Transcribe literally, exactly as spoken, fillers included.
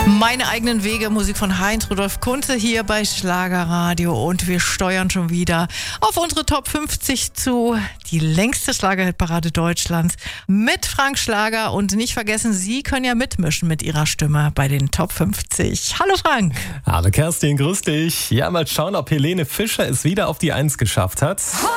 Meine eigenen Wege, Musik von Heinz Rudolf Kunze hier bei Schlagerradio, und wir steuern schon wieder auf unsere Top fünfzig zu, die längste Schlagerhitparade Deutschlands mit Frank Schlager, und nicht vergessen, Sie können ja mitmischen mit Ihrer Stimme bei den Top fünfzig. Hallo Frank. Hallo Kerstin, grüß dich. Ja, mal schauen, ob Helene Fischer es wieder auf die Eins geschafft hat.